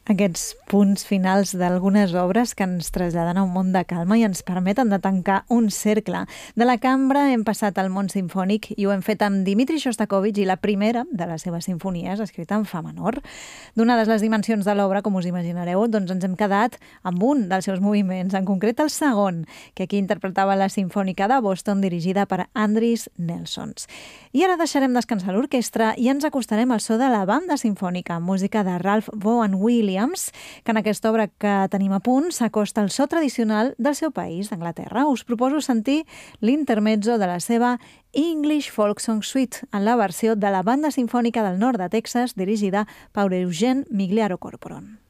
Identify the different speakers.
Speaker 1: Aquests punts finals d'algunes obres que ens traslladen a un món de calma i ens permeten de tancar un cercle. De la cambra hem passat al món simfònic i ho hem fet amb Dmitri Shostakovich i la primera de les seves simfonies, escrita en fa menor. Donades les dimensions de l'obra, com us imaginareu, doncs ens hem quedat amb un dels seus moviments, en concret el segon, que aquí interpretava la Simfònica de Boston, dirigida per Andris Nelsons. I ara deixarem descansar l'orquestra i ens acostarem al so de la banda simfònica, música de Ralph Vaughan Williams, que en aquesta obra que tenim a punt s'acosta al so tradicional del seu país, d'Anglaterra. Us proposo sentir l'intermezzo de la seva English Folk Song Suite en la versió de la Banda Simfònica del Nord de Texas, dirigida per Eugene Migliaro Corporon.